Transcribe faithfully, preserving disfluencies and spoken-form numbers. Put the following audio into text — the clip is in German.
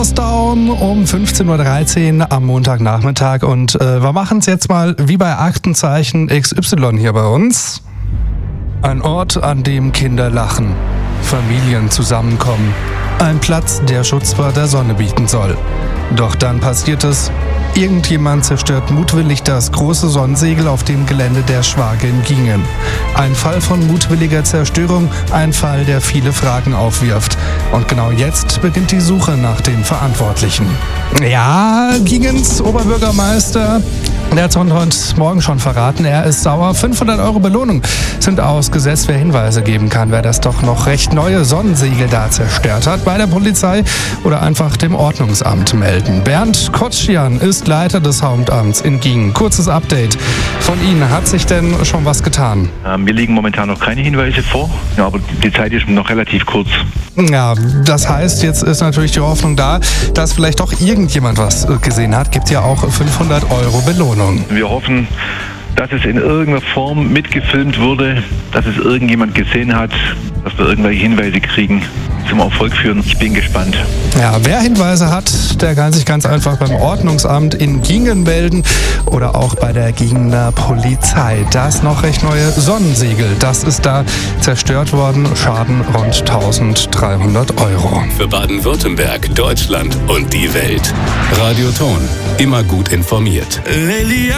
Countdown um fünfzehn Uhr dreizehn am Montagnachmittag und äh, wir machen es jetzt mal wie bei Aktenzeichen X Y hier bei uns. Ein Ort, an dem Kinder lachen, Familien zusammenkommen. Ein Platz, der Schutz vor der Sonne bieten soll. Doch dann passiert es. Irgendjemand zerstört mutwillig das große Sonnensegel auf dem Gelände der Schwage in Gingen. Ein Fall von mutwilliger Zerstörung, ein Fall, der viele Fragen aufwirft. Und genau jetzt beginnt die Suche nach den Verantwortlichen. Ja, Gingens Oberbürgermeister, der hat uns heute Morgen schon verraten, er ist sauer. fünfhundert Euro Belohnung sind ausgesetzt, wer Hinweise geben kann, wer das doch noch recht neue Sonnensegel da zerstört hat, bei der Polizei oder einfach dem Ordnungsamt melden. Bernd Kotschian ist Leiter des Hauptamts in Gingen. Kurzes Update von Ihnen. Hat sich denn schon was getan? Ähm, mir liegen momentan noch keine Hinweise vor, ja, aber die Zeit ist noch relativ kurz. Ja, das heißt, jetzt ist natürlich die Hoffnung da, dass vielleicht doch irgendjemand was gesehen hat. Gibt ja auch fünfhundert Euro Belohnung. Wir hoffen, dass es in irgendeiner Form mitgefilmt wurde, dass es irgendjemand gesehen hat, dass wir irgendwelche Hinweise kriegen, die zum Erfolg führen. Ich bin gespannt. Ja, wer Hinweise hat, der kann sich ganz einfach beim Ordnungsamt in Gingen melden oder auch bei der Gingener Polizei. Das noch recht neue Sonnensegel, das ist da zerstört worden. Schaden rund eintausenddreihundert Euro. Für Baden-Württemberg, Deutschland und die Welt. Radio Ton, immer gut informiert.